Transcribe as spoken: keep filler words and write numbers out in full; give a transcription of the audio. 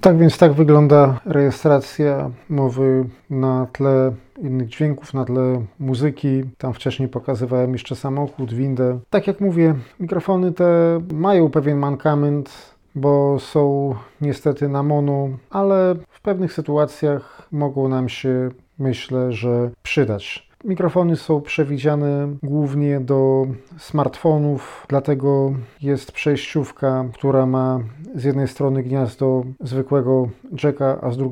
Tak więc tak wygląda rejestracja mowy na tle innych dźwięków, na tle muzyki. Tam wcześniej pokazywałem jeszcze samochód, windę. Tak jak mówię, mikrofony te mają pewien mankament, bo są niestety na mono, ale w pewnych sytuacjach mogą nam się, myślę, że przydać. Mikrofony są przewidziane głównie do smartfonów, dlatego jest przejściówka, która ma z jednej strony gniazdo zwykłego jacka, a z drugiej